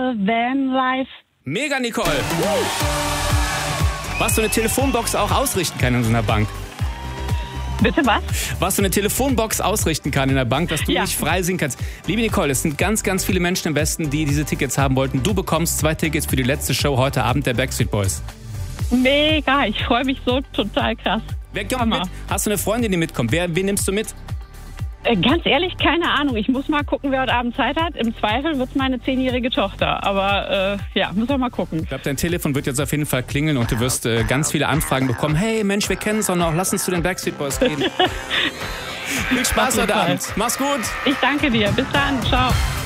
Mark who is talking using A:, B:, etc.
A: Vanlife.
B: Mega, Nicole. Was so eine Telefonbox auch ausrichten kann in so einer Bank.
A: Bitte was?
B: Was so eine Telefonbox ausrichten kann in der Bank, dass du
A: Ja.
B: nicht frei singen kannst. Liebe Nicole, es sind ganz, ganz viele Menschen im Westen, die diese Tickets haben wollten. Du bekommst 2 Tickets für die letzte Show heute Abend der Backstreet Boys.
A: Mega, ich freue mich so total krass.
B: Wer kommt
A: Hammer.
B: mit? Hast du eine Freundin, die mitkommt? Wen nimmst du mit?
A: Ganz ehrlich, keine Ahnung. Ich muss mal gucken, wer heute Abend Zeit hat. Im Zweifel wird es meine 10-jährige Tochter. Aber muss auch mal gucken.
B: Ich glaube, dein Telefon wird jetzt auf jeden Fall klingeln und du wirst ganz viele Anfragen bekommen. Hey Mensch, wir kennen uns doch noch. Lass uns zu den Backstreet Boys gehen. Viel Spaß heute Abend. Mach's gut.
A: Ich danke dir. Bis dann. Ciao.